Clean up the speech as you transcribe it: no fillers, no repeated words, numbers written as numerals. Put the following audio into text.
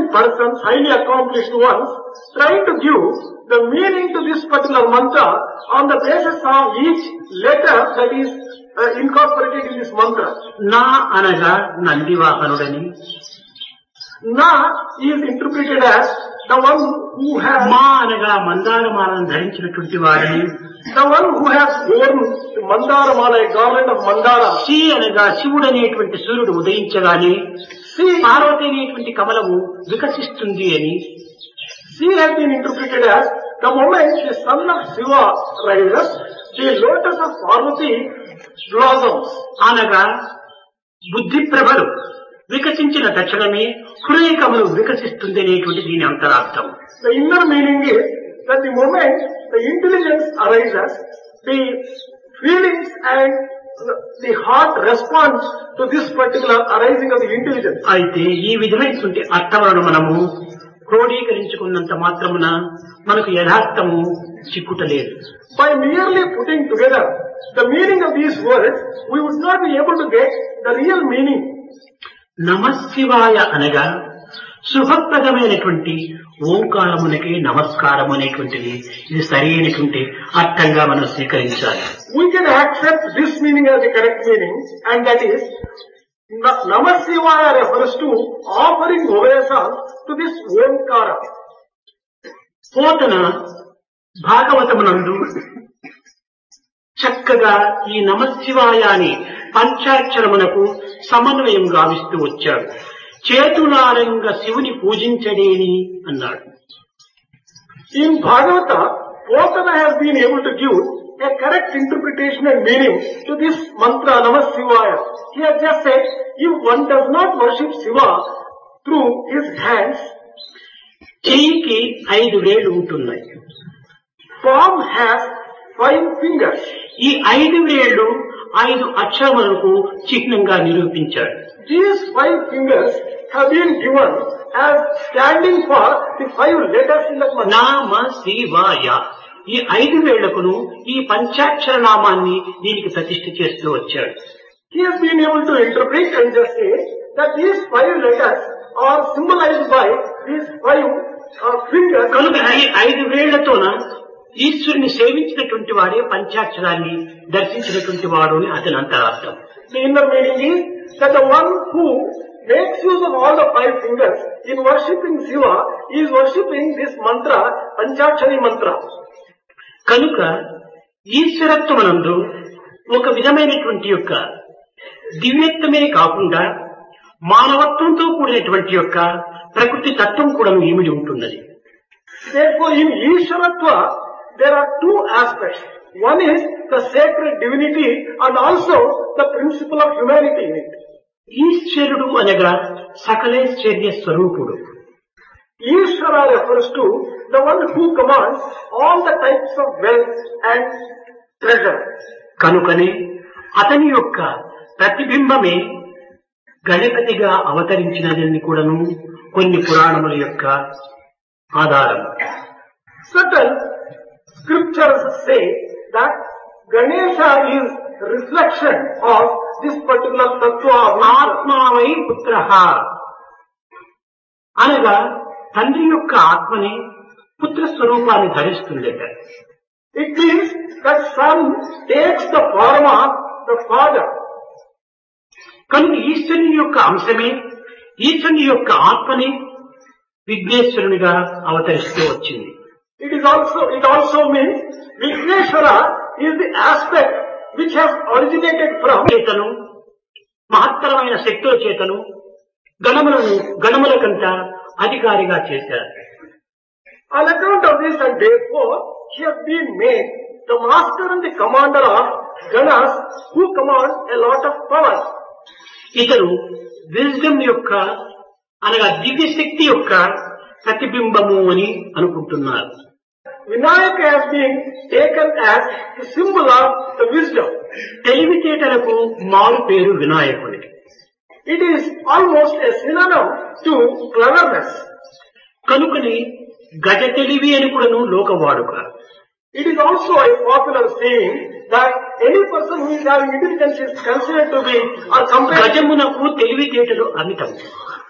intelligent persons, highly accomplished ones, trying to give the meaning to this particular mantra on the basis of each letter that is incorporated in this mantra. నా అనగా నందివాహనుడని, Na is interpreted as the one who has, మా అనగా మందారమాలను ధరించినటువంటి వాడిని, the one who has worn the mandara mala, a garland of mandara. Shri అనగా శివుడు అనేటువంటి సూర్యుడు ఉదయించగానే పార్వతి అనేటువంటి కమలము వికసిస్తుంది అని, She has been interpreted as the moment the son of Shiva rises, the lotus of Parvati blossoms. అనగా బుద్ధి ప్రభలు వికసించిన తక్షణమే హృదయ కమలు వికసిస్తుంది అనేటువంటి దీని అంతరార్థం. The inner meaning is that the moment the intelligence arises, the feelings and the heart responds to this particular arising of the intelligence. అయితే ఈ విధమైనటువంటి అర్థములను మనము క్రోడీకరించుకున్నంత మాత్రమున మనకు యథార్థము చిక్కుటలేదు. By merely putting together the meaning of these words, we would not be able to get the real meaning. నమశివాయ అనగా శుభప్రదమైనటువంటి ఓంకారమునకి నమస్కారం అనేటువంటిది, ఇది సరైనటువంటి అర్థంగా మనం స్వీకరించాలి. We can accept this meaning as the correct meaning, and that is Namasivaya refers to offering obeisance to this Omkara. Pothana భాగవతమునందు చక్కగా ఈ నమశివాయ అని పంచాక్షరమునకు సమన్వయం గావిస్తూ వచ్చాడు. చేతులారంగా శివుని పూజించడేని అన్నాడు. In Bhagavata, Potana has been able to give a correct interpretation and meaning to this mantra Namasivaya. He has just said, if one does not worship Shiva through his hands, చెయ్యికి 5 వేళ్లు ఉంటున్నాయి. palm has 5 fingers. ఈ 5 వేళ్లు 5 అక్షరములకు చిహ్నంగా నిరూపించాడు. These 5 fingers have been given as standing for the 5 letters in the mantra. నామ శివాయ. ఈ 5 వేళ్లకును ఈ పంచాక్షర నామాన్ని దీనికి ప్రతిష్ఠ చేస్తూ వచ్చాడు. He has been able to interpret and just say that these 5 letters are symbolized by these 5 fingers. కనుక ఈ 5 వేళ్లతోన ఈశ్వరుని సేవించినటువంటి వాడే పంచాక్షరాన్ని దర్శించినటువంటి వాడు అని అతని అంతరార్థం. The inner meaning is that the one who makes use of all the 5 fingers in worshipping Shiva is worshipping this mantra, Panchakshari mantra. కనుక ఈశ్వరత్వమునందు ఒక విధమైనటువంటి యొక్క దివ్యత్వమే కాకుండా మానవత్వంతో కూడినటువంటి యొక్క ప్రకృతి తత్వం కూడా ఇమిడి ఉంటున్నది. Therefore, in Ishwaratva, there are 2 aspects. One is the sacred divinity and also the principle of humanity in it. ఈశ్వరుడు అనగా సకలేశ్వర్య స్వరూపుడు. Ishvara refers to the one who commands all the types of wealth and treasure. కనుకనే అతని యొక్క ప్రతిబింబమే గణపతిగా అవతరించినదని కూడాను కొన్ని పురాణముల యొక్క ఆధారం. Certain scriptures say that Ganesha is reflection of this particular tattva of ఆత్మావై పుత్రః అనగా తండ్రి యొక్క ఆత్మని పుత్ర స్వరూపాన్ని ధరిస్తుందట. It means that son takes the form of the father. కనుక ఈశ్వరుని యొక్క అంశమే ఈశ్వరుని యొక్క ఆత్మని విఘ్నేశ్వరునిగా అవతరిస్తూ వచ్చింది. It also means Vigneshwara is the aspect which has originated from చేతను మహత్తరమైన శక్తుల చేతను గణములకంట అధికారిగా చేశారు. On account of this, and therefore he has been made the master and the commander of Ganas, who command a lot of power. ఇతరు wisdom యొక్క అనగా దివ్య శక్తి యొక్క ప్రతిబింబము అని అనుకుంటున్నారు. Vinayaka has been taken as the symbol of the wisdom. తెలివితేటలకు మారు పేరు వినాయకుడికి. It is almost a synonym to cleverness. కనుకని గజ తెలివి అని కూడాను లోకవాడుక. It is also a popular saying that any person who is having intelligence is considered to be or compared. గజమునకు తెలివితేటలు అమితం.